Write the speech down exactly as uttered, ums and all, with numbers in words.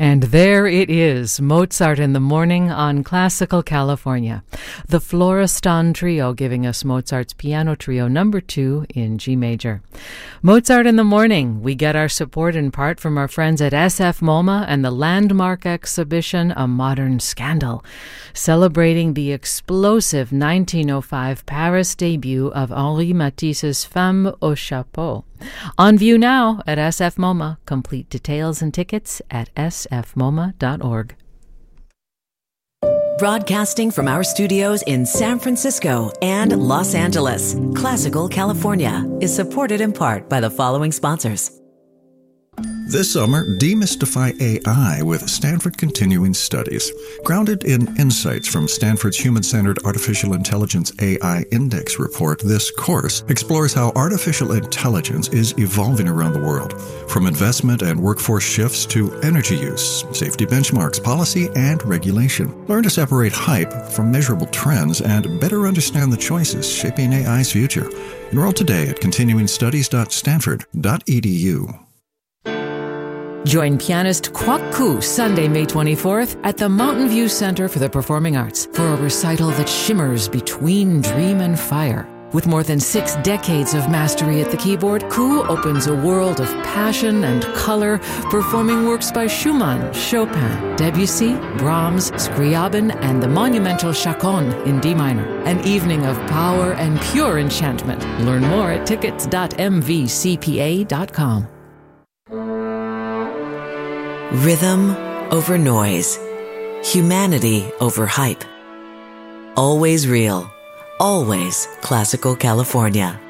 And there it is, Mozart in the Morning on Classical California. The Florestan Trio giving us Mozart's Piano Trio number two in G major. Mozart in the Morning, we get our support in part from our friends at S F MoMA and the landmark exhibition A Modern Scandal, celebrating the explosive nineteen oh five Paris debut of Henri Matisse's Femme au Chapeau. On view now at S F MoMA. Complete details and tickets at s f moma dot org. Broadcasting from our studios in San Francisco and Los Angeles, Classical California is supported in part by the following sponsors. This summer, demystify A I with Stanford Continuing Studies. Grounded in insights from Stanford's Human-Centered Artificial Intelligence A I Index report, this course explores how artificial intelligence is evolving around the world, from investment and workforce shifts to energy use, safety benchmarks, policy, and regulation. Learn to separate hype from measurable trends and better understand the choices shaping A I's future. Enroll today at continuing studies dot stanford dot e d u. Join pianist Kwok Koo Sunday, May twenty-fourth at the Mountain View Center for the Performing Arts for a recital that shimmers between dream and fire. With more than six decades of mastery at the keyboard, Koo opens a world of passion and color, performing works by Schumann, Chopin, Debussy, Brahms, Scriabin, and the monumental Chaconne in D minor. An evening of power and pure enchantment. Learn more at tickets dot m v c p a dot com. Rhythm over noise. Humanity over hype. Always real. Always Classical California.